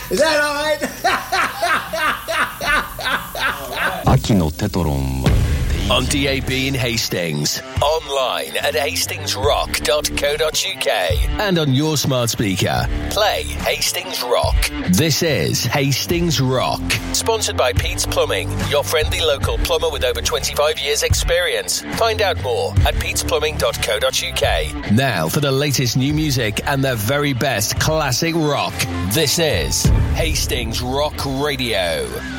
Is that all right? 秋のテトロンは On DAB in Hastings, online at hastingsrock.co.uk, and on your smart speaker. Play Hastings Rock. This is Hastings Rock, sponsored by Pete's Plumbing, your friendly local plumber with over 25 years experience. Find out more at petesplumbing.co.uk. Now for the latest new music and the very best classic rock. This is Hastings Rock Radio.